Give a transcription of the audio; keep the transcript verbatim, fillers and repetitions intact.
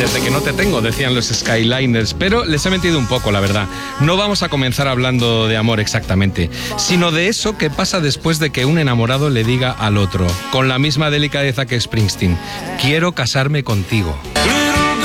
desde que no te tengo, decían los Skyliners, pero les he mentido un poco, la verdad. No vamos a comenzar hablando de amor exactamente, sino de eso que pasa después de que un enamorado le diga al otro, con la misma delicadeza que Springsteen: quiero casarme contigo.